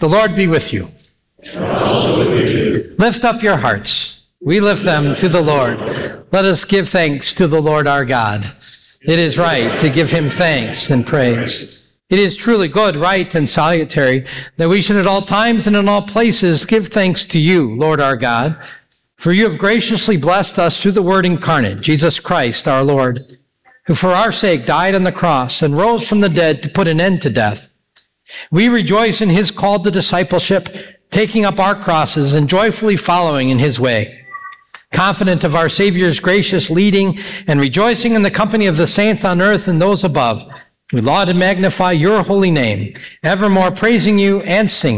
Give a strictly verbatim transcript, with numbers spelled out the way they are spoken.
The Lord be with you. And also with you too. Lift up your hearts. We lift them to the Lord. Let us give thanks to the Lord our God. It is right to give him thanks and praise. It is truly good, right, and salutary that we should at all times and in all places give thanks to you, Lord our God, for you have graciously blessed us through the Word incarnate, Jesus Christ our Lord, who for our sake died on the cross and rose from the dead to put an end to death. We rejoice in his call to discipleship, taking up our crosses and joyfully following in his way. Confident of our Savior's gracious leading and rejoicing in the company of the saints on earth and those above, we laud and magnify your holy name, evermore praising you and singing.